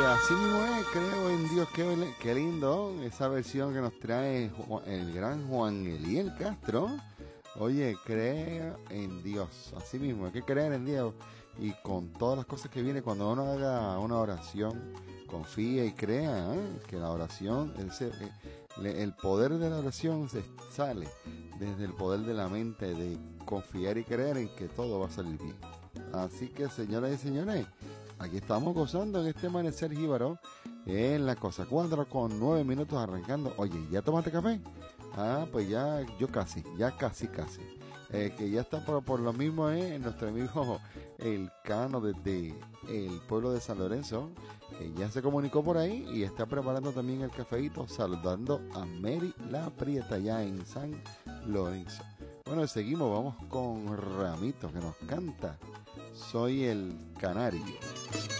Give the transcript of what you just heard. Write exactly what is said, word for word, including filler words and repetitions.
así mismo es, creo en Dios, qué, qué lindo esa versión que nos trae el gran Juan Eliel Castro. Oye, crea en Dios, así mismo, hay que creer en Dios y con todas las cosas que vienen cuando uno haga una oración, confía y crea, ¿eh? Que la oración, el, el poder de la oración se sale desde el poder de la mente, de confiar y creer en que todo va a salir bien. Así que, señoras y señores, aquí estamos gozando en este amanecer jíbaro en la cosa cuatro con nueve minutos arrancando. Oye, ¿ya tomaste café? Ah, pues ya, yo casi, ya casi, casi. Eh, que ya está por, por lo mismo, eh, nuestro amigo el Cano desde el pueblo de San Lorenzo, que ya se comunicó por ahí y está preparando también el cafeíto, saludando a Mary La Prieta ya en San Lorenzo. Bueno, seguimos, vamos con Ramito que nos canta Soy el Canario.